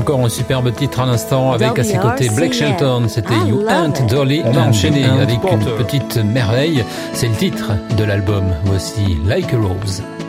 encore un superbe titre à l'instant avec à ses côtés Blake Shelton. C'était You Ain't Dolly. On a enchaîné avec une petite merveille. C'est le titre de l'album. Voici Like a Rose.